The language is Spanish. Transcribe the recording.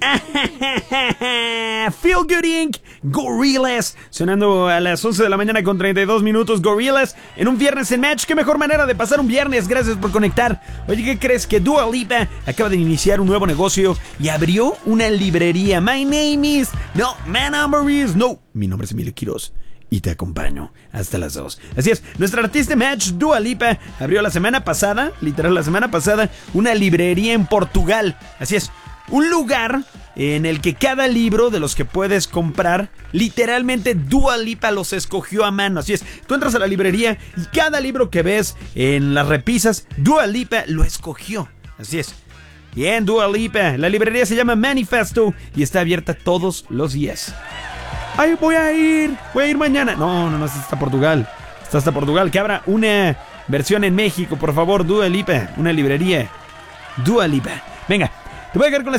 Feel Good Inc. Gorillaz, sonando a las 11 de la mañana con 32 minutos. Gorillaz en un viernes en Match. Qué mejor manera de pasar un viernes. Gracias por conectar. Oye, ¿qué crees? Que Dua Lipa acaba de iniciar un nuevo negocio y abrió una librería. My name is... No, my number is... No, mi nombre es Emilio Quiroz y te acompaño hasta las 2. Así es, nuestra artista Match, Dua Lipa, abrió la semana pasada, literal la semana pasada, una librería en Portugal. Así es, un lugar en el que cada libro de los que puedes comprar, literalmente Dua Lipa los escogió a mano. Así es, tú entras a la librería y cada libro que ves en las repisas, Dua Lipa lo escogió. Así es. Bien, Dua Lipa. La librería se llama Manifesto y está abierta todos los días. ¡Ay, voy a ir mañana! No, está hasta Portugal. Está hasta Portugal. Que abra una versión en México, por favor, Dua Lipa. Una librería. Dua Lipa. Venga, te voy a quedar con la